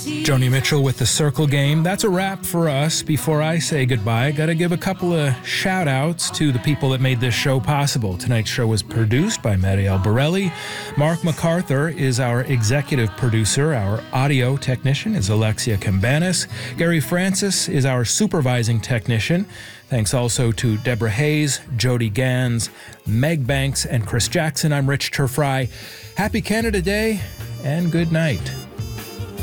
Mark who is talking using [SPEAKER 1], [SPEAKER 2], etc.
[SPEAKER 1] Joni Mitchell with the Circle Game. That's a wrap for us. Before I say goodbye, I got to give a couple of shout-outs to the people that made this show possible. Tonight's show was produced by Marielle Borelli. Mark MacArthur is our executive producer. Our audio technician is Alexia Cambanis. Gary Francis is our supervising technician. Thanks also to Deborah Hayes, Jody Gans, Meg Banks, and Chris Jackson. I'm Rich Turfry. Happy Canada Day, and good night.